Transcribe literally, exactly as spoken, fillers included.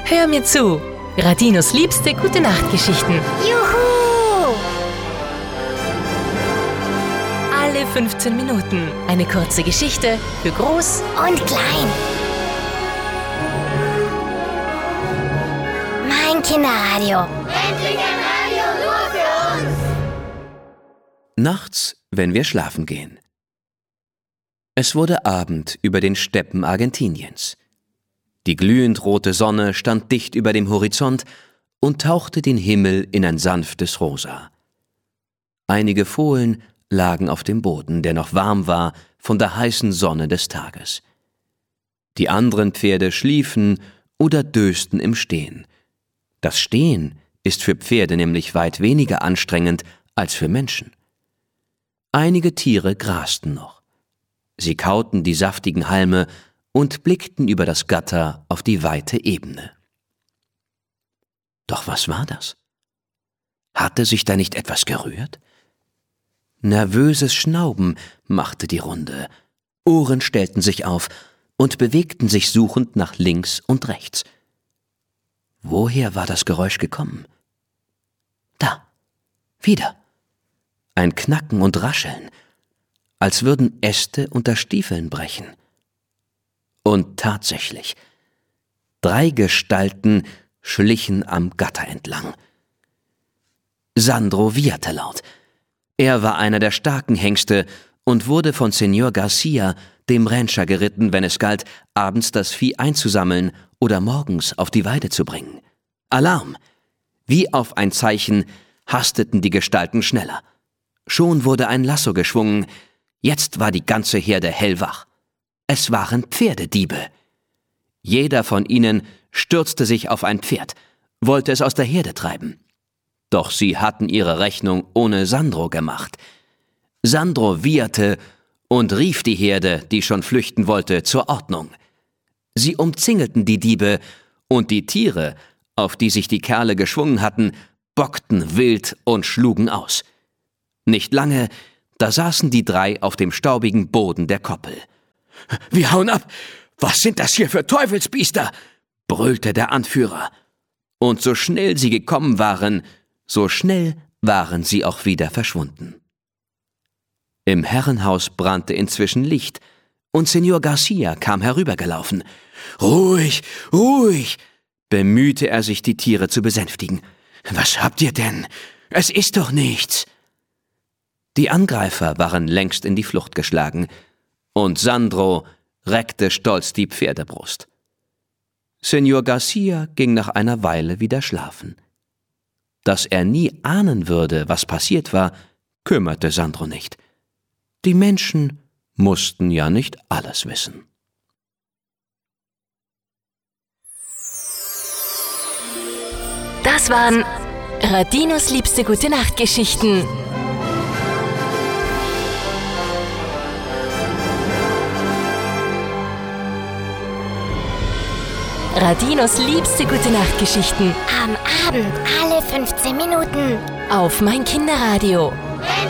Hör mir zu. Radinos liebste Gute-Nacht-Geschichten. Juhu! Alle fünfzehn Minuten eine kurze Geschichte für Groß Und klein. Mein Kinderradio. Endlich ein Radio nur für uns! Nachts, wenn wir schlafen gehen. Es wurde Abend über den Steppen Argentiniens. Die glühend rote Sonne stand dicht über dem Horizont und tauchte den Himmel in ein sanftes Rosa. Einige Fohlen lagen auf dem Boden, der noch warm war von der heißen Sonne des Tages. Die anderen Pferde schliefen oder dösten im Stehen. Das Stehen ist für Pferde nämlich weit weniger anstrengend als für Menschen. Einige Tiere grasten noch. Sie kauten die saftigen Halme und blickten über das Gatter auf die weite Ebene. Doch was war das? Hatte sich da nicht etwas gerührt? Nervöses Schnauben machte die Runde, Ohren stellten sich auf und bewegten sich suchend nach links und rechts. Woher war das Geräusch gekommen? Da, wieder. Ein Knacken und Rascheln, als würden Äste unter Stiefeln brechen. Und tatsächlich, drei Gestalten schlichen am Gatter entlang. Sandro wieherte laut. Er war einer der starken Hengste und wurde von Señor Garcia, dem Rancher, geritten, wenn es galt, abends das Vieh einzusammeln oder morgens auf die Weide zu bringen. Alarm! Wie auf ein Zeichen hasteten die Gestalten schneller. Schon wurde ein Lasso geschwungen. Jetzt war die ganze Herde hellwach. Es waren Pferdediebe. Jeder von ihnen stürzte sich auf ein Pferd, wollte es aus der Herde treiben. Doch sie hatten ihre Rechnung ohne Sandro gemacht. Sandro wieherte und rief die Herde, die schon flüchten wollte, zur Ordnung. Sie umzingelten die Diebe, und die Tiere, auf die sich die Kerle geschwungen hatten, bockten wild und schlugen aus. Nicht lange, da saßen die drei auf dem staubigen Boden der Koppel. »Wir hauen ab! Was sind das hier für Teufelsbiester?« brüllte der Anführer. Und so schnell sie gekommen waren, so schnell waren sie auch wieder verschwunden. Im Herrenhaus brannte inzwischen Licht, und Señor Garcia kam herübergelaufen. »Ruhig, ruhig«, bemühte er sich, die Tiere zu besänftigen. »Was habt ihr denn? Es ist doch nichts!« Die Angreifer waren längst in die Flucht geschlagen, und Sandro reckte stolz die Pferdebrust. Señor Garcia ging nach einer Weile wieder schlafen. Dass er nie ahnen würde, was passiert war, kümmerte Sandro nicht. Die Menschen mussten ja nicht alles wissen. Das waren Radinos liebste Gute-Nacht-Geschichten. Radinos liebste Gute-Nacht-Geschichten Am Abend alle fünfzehn Minuten. auf mein Kinderradio. Endlich